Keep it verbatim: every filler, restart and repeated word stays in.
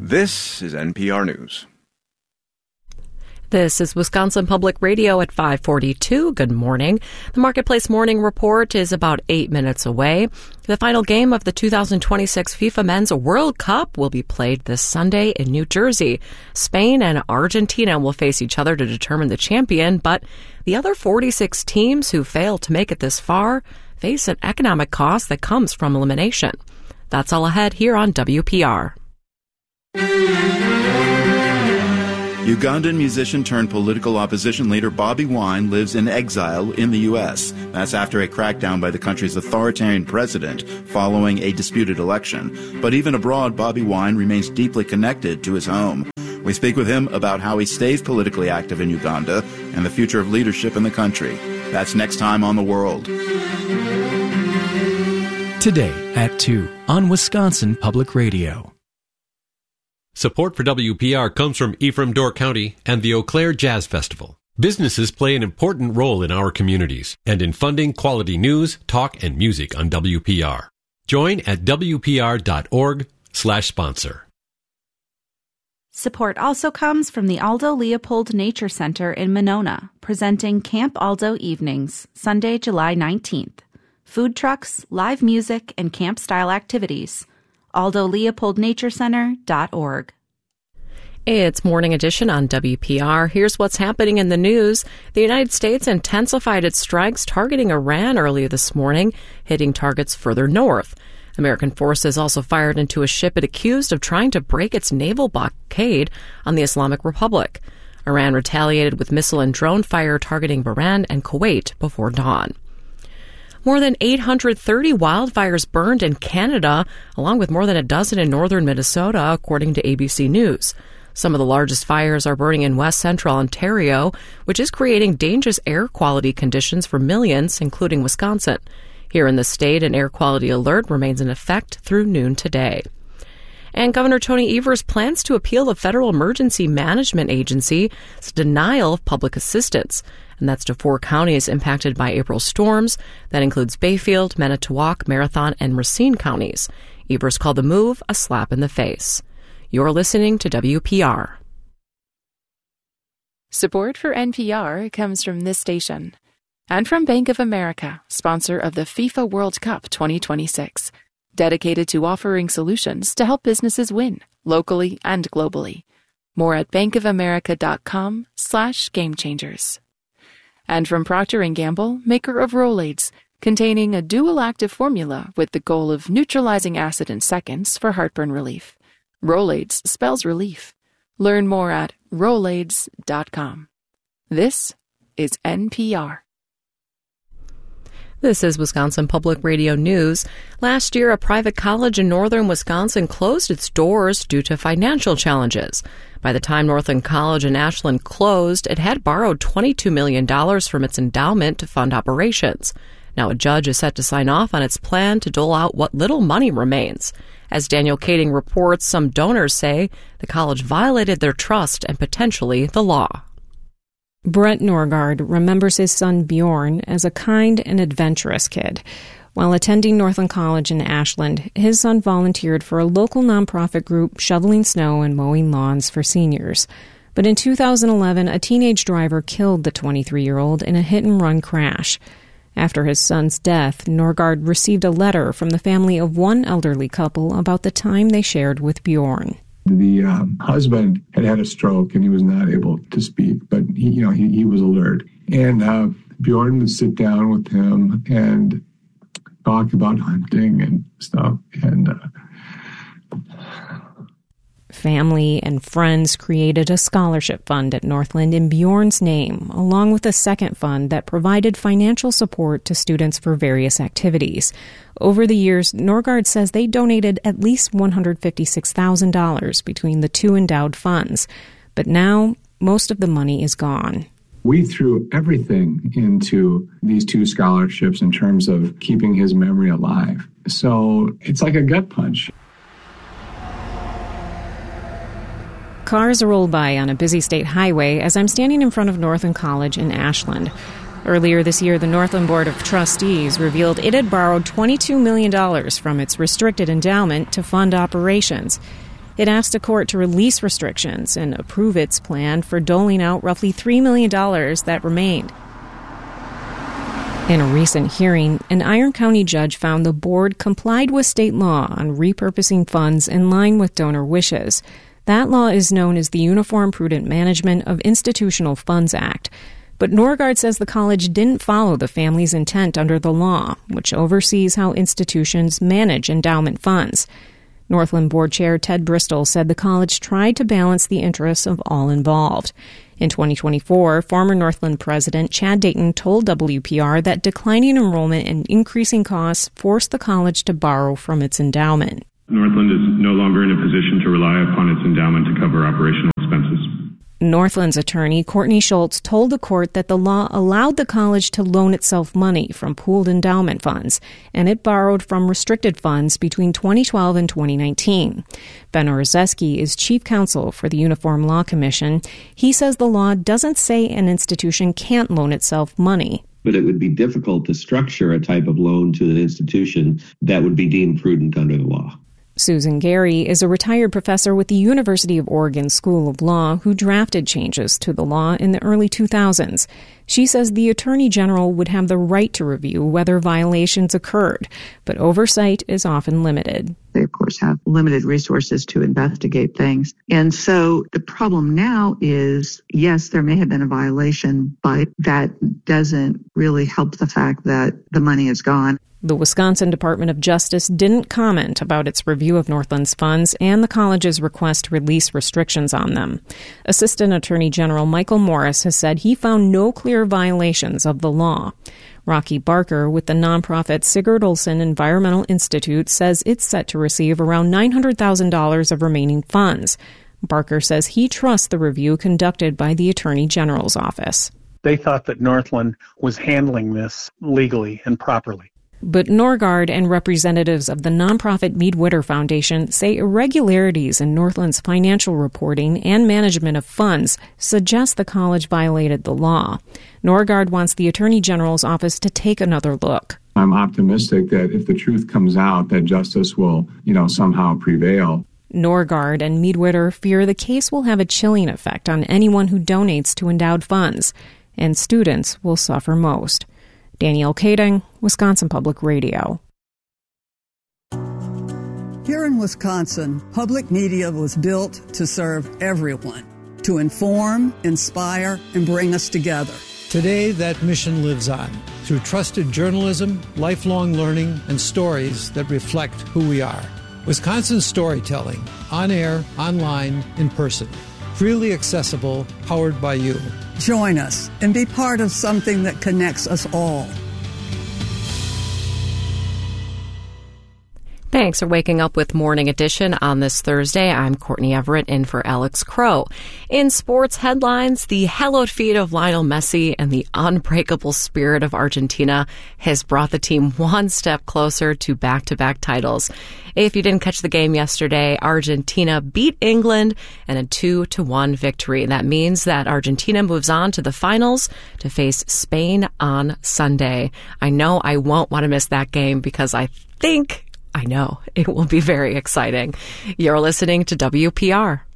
This is N P R News. This is Wisconsin Public Radio at five forty-two. Good morning. The Marketplace Morning Report is about eight minutes away. The final game of the two thousand twenty-six FIFA Men's World Cup will be played this Sunday in New Jersey. Spain and Argentina will face each other to determine the champion, but the other forty-six teams who failed to make it this far face an economic cost that comes from elimination. That's all ahead here on W P R. Ugandan musician turned political opposition leader Bobi Wine lives in exile in the U S. That's after a crackdown by the country's authoritarian president following a disputed election. But even abroad, Bobi Wine remains deeply connected to his home. We speak with him about how he stays politically active in Uganda and the future of leadership in the country. That's next time on The World. Today at two on Wisconsin Public Radio. Support for W P R comes from Ephraim Door County and the Eau Claire Jazz Festival. Businesses play an important role in our communities and in funding quality news, talk, and music on W P R. Join at W P R dot org slash sponsor. Support also comes from the Aldo Leopold Nature Center in Monona, presenting Camp Aldo Evenings, Sunday, July nineteenth. Food trucks, live music, and camp-style activities. aldo leopold nature center dot org. It's Morning Edition on W P R. Here's what's happening in the news. The United States intensified its strikes targeting Iran earlier this morning, hitting targets further north. American forces also fired into a ship it accused of trying to break its naval blockade on the Islamic Republic. Iran retaliated with missile and drone fire targeting Bahrain and Kuwait before dawn. More than eight hundred thirty wildfires burned in Canada, along with more than a dozen in northern Minnesota, according to A B C News. Some of the largest fires are burning in west central Ontario, which is creating dangerous air quality conditions for millions, including Wisconsin. Here in the state, an air quality alert remains in effect through noon today. And Governor Tony Evers plans to appeal the Federal Emergency Management Agency's denial of public assistance. And that's to four counties impacted by April storms. That includes Bayfield, Manitowoc, Marathon, and Racine counties. Evers called the move a slap in the face. You're listening to W P R. Support for N P R comes from this station and from Bank of America, sponsor of the FIFA World Cup twenty twenty-six, dedicated to offering solutions to help businesses win locally and globally. More at bankofamerica.com slash game changers. And from Procter and Gamble, maker of Rolaids, containing a dual-active formula with the goal of neutralizing acid in seconds for heartburn relief. Rolaids spells relief. Learn more at rolaids dot com. This is N P R. This is Wisconsin Public Radio News. Last year, a private college in northern Wisconsin closed its doors due to financial challenges. By the time Northland College in Ashland closed, it had borrowed twenty-two million dollars from its endowment to fund operations. Now a judge is set to sign off on its plan to dole out what little money remains. As Daniel Kading reports, some donors say the college violated their trust and potentially the law. Brett Norgard remembers his son Bjorn as a kind and adventurous kid. While attending Northland College in Ashland, his son volunteered for a local nonprofit group shoveling snow and mowing lawns for seniors. But in two thousand eleven, a teenage driver killed the twenty-three-year-old in a hit-and-run crash. After his son's death, Norgard received a letter from the family of one elderly couple about the time they shared with Bjorn. The um, husband had had a stroke and he was not able to speak, but he, you know, he, he was alert. And uh, Bjorn would sit down with him and talk about hunting and stuff. And uh, family and friends created a scholarship fund at Northland in Bjorn's name, along with a second fund that provided financial support to students for various activities. Over the years, Norgard says they donated at least one hundred fifty-six thousand dollars between the two endowed funds. But now, most of the money is gone. We threw everything into these two scholarships in terms of keeping his memory alive. So it's like a gut punch. Cars roll by on a busy state highway as I'm standing in front of Northland College in Ashland. Earlier this year, the Northland Board of Trustees revealed it had borrowed twenty-two million dollars from its restricted endowment to fund operations. It asked a court to release restrictions and approve its plan for doling out roughly three million dollars that remained. In a recent hearing, an Iron County judge found the board complied with state law on repurposing funds in line with donor wishes. That law is known as the Uniform Prudent Management of Institutional Funds Act. But Norgaard says the college didn't follow the family's intent under the law, which oversees how institutions manage endowment funds. Northland Board Chair Ted Bristol said the college tried to balance the interests of all involved. In twenty twenty-four, former Northland president Chad Dayton told W P R that declining enrollment and increasing costs forced the college to borrow from its endowment. Northland is no longer in a position to rely upon its endowment to cover operational expenses. Northland's attorney, Courtney Schultz, told the court that the law allowed the college to loan itself money from pooled endowment funds, and it borrowed from restricted funds between twenty twelve and twenty nineteen. Ben Orzeski is chief counsel for the Uniform Law Commission. He says the law doesn't say an institution can't loan itself money. But it would be difficult to structure a type of loan to an institution that would be deemed prudent under the law. Susan Gary is a retired professor with the University of Oregon School of Law who drafted changes to the law in the early two thousands. She says the Attorney General would have the right to review whether violations occurred, but oversight is often limited. They, of course, have limited resources to investigate things. And so the problem now is, yes, there may have been a violation, but that doesn't really help the fact that the money is gone. The Wisconsin Department of Justice didn't comment about its review of Northland's funds and the college's request to release restrictions on them. Assistant Attorney General Michael Morris has said he found no clear violations of the law. Rocky Barker with the nonprofit Sigurd Olson Environmental Institute says it's set to receive around nine hundred thousand dollars of remaining funds. Barker says he trusts the review conducted by the Attorney General's office. They thought that Northland was handling this legally and properly. But Norgaard and representatives of the nonprofit Mead Witter Foundation say irregularities in Northland's financial reporting and management of funds suggest the college violated the law. Norgaard wants the Attorney General's office to take another look. I'm optimistic that if the truth comes out, that justice will, you know, somehow prevail. Norgaard and Mead Witter fear the case will have a chilling effect on anyone who donates to endowed funds, and students will suffer most. Danielle Kading, Wisconsin Public Radio. Here in Wisconsin, public media was built to serve everyone, to inform, inspire, and bring us together. Today, that mission lives on through trusted journalism, lifelong learning, and stories that reflect who we are. Wisconsin storytelling, on air, online, in person. Freely accessible, powered by you. Join us and be part of something that connects us all. Thanks for waking up with Morning Edition on this Thursday. I'm Courtney Everett in for Alex Crow. In sports headlines, the hallowed feet of Lionel Messi and the unbreakable spirit of Argentina has brought the team one step closer to back-to-back titles. If you didn't catch the game yesterday, Argentina beat England in a two to one victory. That means that Argentina moves on to the finals to face Spain on Sunday. I know I won't want to miss that game because I think I know it will be very exciting. You're listening to W P R.